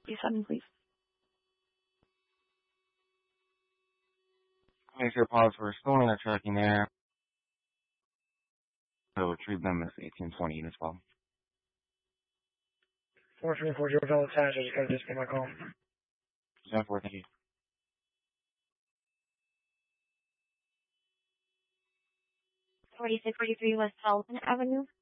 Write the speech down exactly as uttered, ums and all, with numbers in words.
seven, please. Make sure pause for stolen or tracking there. So retrieve them as eighteen twenty units well. four three four zero Delta Tash, I just got to display my call. ten four, thank you. forty-six forty-three West Sullivan Avenue.